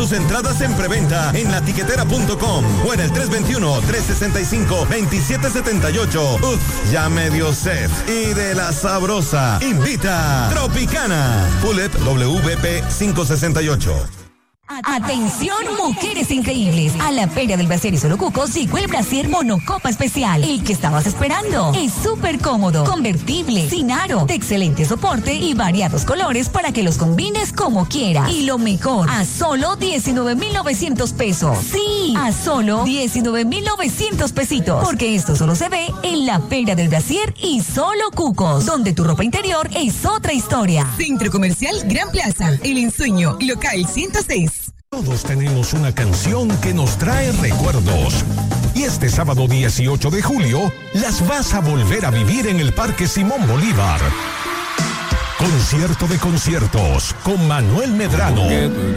tus entradas en preventa en latiquetera.com o en el 321-365-2778. Ya me dio sed. Y de la sabrosa, invita Tropicana. Bullet WP 568. Atención, mujeres increíbles. A la Feria del Brasier y Solo Cucos llegó el Brasier Monocopa Especial. El que estabas esperando. Es súper cómodo, convertible, sin aro, de excelente soporte y variados colores para que los combines como quieras. Y lo mejor, a solo 19,900 pesos. Sí, a solo 19,900 pesitos. Porque esto solo se ve en la Feria del Brasier y Solo Cucos, donde tu ropa interior es otra historia. Centro Comercial Gran Plaza, El Ensueño, local 106. Todos tenemos una canción que nos trae recuerdos. Y este sábado 18 de julio, las vas a volver a vivir en el Parque Simón Bolívar. Concierto de conciertos con Manuel Medrano,